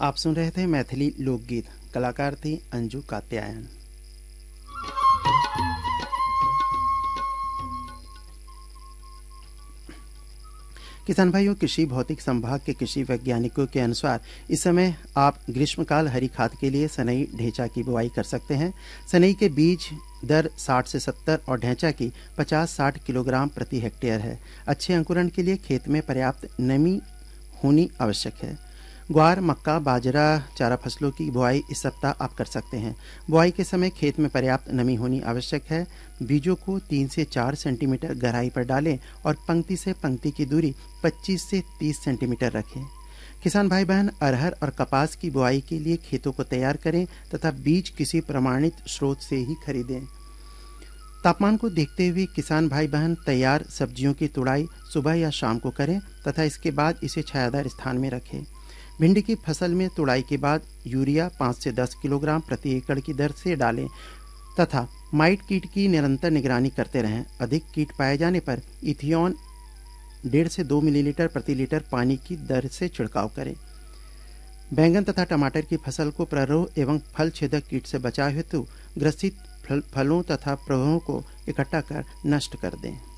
आप सुन रहे थे मैथिली लोकगीत। कलाकार थी अंजू कात्यायन। किसान भाइयों, कृषि भौतिक संभाग के कृषि वैज्ञानिकों के अनुसार इस समय आप ग्रीष्मकाल हरी खाद के लिए सनई ढेंचा की बुआई कर सकते हैं। सनई के बीज दर 60 से 70 और ढेंचा की 50-60 किलोग्राम प्रति हेक्टेयर है। अच्छे अंकुरण के लिए खेत में पर्याप्त नमी होनी आवश्यक है। ग्वार, मक्का, बाजरा चारा फसलों की बुआई इस सप्ताह आप कर सकते हैं। बुआई के समय खेत में पर्याप्त नमी होनी आवश्यक है। बीजों को 3 से 4 सेंटीमीटर गहराई पर डालें और पंक्ति से पंक्ति की दूरी 25 से 30 सेंटीमीटर रखें। किसान भाई बहन, अरहर और कपास की बुआई के लिए खेतों को तैयार करें तथा बीज किसी प्रमाणित स्रोत से ही खरीदें। तापमान को देखते हुए किसान भाई बहन तैयार सब्जियों की तुड़ाई सुबह या शाम को करें तथा इसके बाद इसे छायादार स्थान में रखें। भिंडी की फसल में तुड़ाई के बाद यूरिया 5 से 10 किलोग्राम प्रति एकड़ की दर से डालें तथा माइट कीट की निरंतर निगरानी करते रहें। अधिक कीट पाए जाने पर इथियोन 1.5 से 2 मिलीलीटर प्रति लीटर पानी की दर से छिड़काव करें। बैंगन तथा टमाटर की फसल को प्ररोह एवं फल छेदक कीट से बचाव हेतु ग्रसित फलों तथा प्रवाहों को इकट्ठा कर नष्ट कर दें।